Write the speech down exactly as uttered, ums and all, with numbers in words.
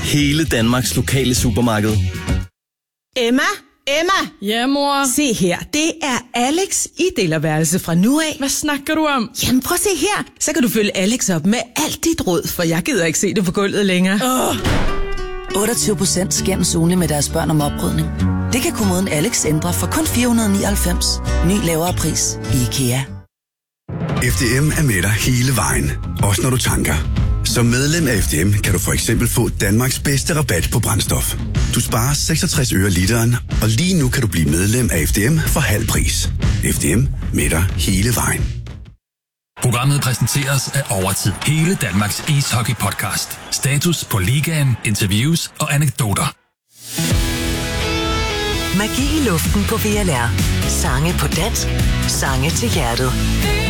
hele Danmarks lokale supermarked. Emma? Emma? Ja, mor? Se her, det er Alex i delerværelse fra nu af. Hvad snakker du om? Jamen prøv at se her, så kan du følge Alex op med alt dit råd, for jeg gider ikke se det på gulvet længere. Åh! otteogtyve procent skændes ugenligt med deres børn om oprydning. Det kan kommunen Alex ændre for kun fire hundrede nioghalvfems. Ny lavere pris i IKEA. F D M er med dig hele vejen, også når du tanker. Som medlem af F D M kan du for eksempel få Danmarks bedste rabat på brændstof. Du sparer seksogtres øre literen, og lige nu kan du blive medlem af F D M for halv pris. F D M med dig hele vejen. Programmet præsenteres af Overtid. Hele Danmarks ishockey-podcast. Status på ligaen, interviews og anekdoter. Magi i luften på V L R. Sange på dansk. Sange til hjertet.